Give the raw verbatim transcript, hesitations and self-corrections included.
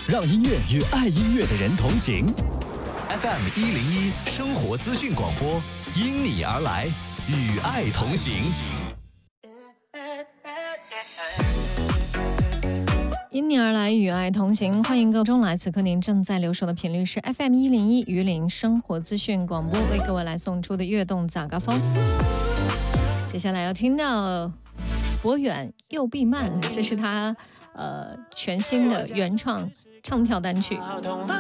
让音乐与爱音乐的人同行。F M 一零一生活资讯广播，因你而来，与爱同行。 因你而来，与爱同行，欢迎各位中来。此刻您正在留守的频率是 F M 一零一榆林生活资讯广播，为各位来送出的悦动早高峰。接下来要听到博远又必慢，这是他呃全新的原创唱跳单曲。